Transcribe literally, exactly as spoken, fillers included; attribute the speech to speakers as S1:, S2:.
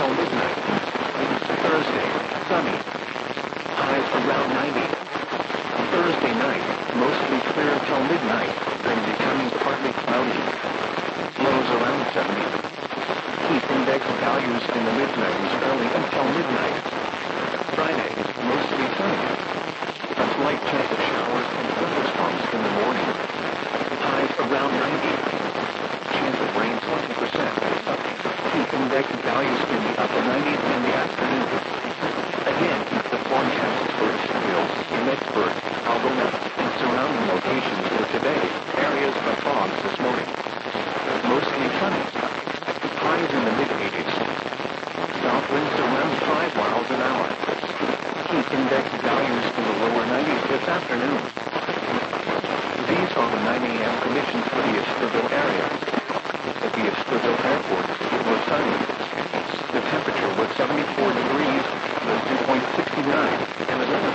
S1: until midnight. Thursday, sunny. Highs around ninety. Thursday night, mostly clear till midnight, then becoming partly cloudy. Lows around seventy. Heat index values in the mid-nineties early until midnight. Friday, mostly sunny. A slight chance of showers and thunderstorms in the morning. Highs around ninety. Chance of rain twenty percent. Heat index values in the upper nineties in the afternoon. Again, the forecast for Ishmael, New Bedford, Algona, and surrounding locations for today. Areas of fog this morning. Mostly sunny. Highs in the mid-eighties. South winds around five miles an hour. Heat index values in the lower nineties this afternoon. These are the nine a m conditions for the Isterville area. At the Isterville Airport, it was sunny. The temperature was seventy-four degrees, the dew point sixty-nine, and the weather